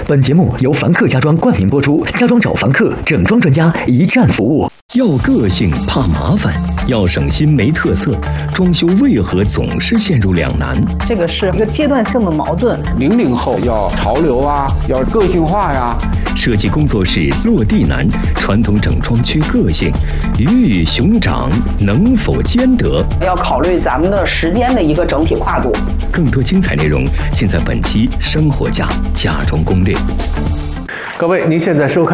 本节目由凡客家装冠名播出，家装找凡客，整装专家，一站服务。 要个性怕麻烦，要省心没特色，装修为何总是陷入两难？ 这个是一个阶段性的矛盾。 00后要潮流啊，要个性化呀。 设计工作室落地难，传统整装缺个性，鱼与熊掌能否兼得？ 要考虑咱们的时间的一个整体跨度。 更多精彩内容尽在本期《生活家家装攻略》。 各位，您现在收看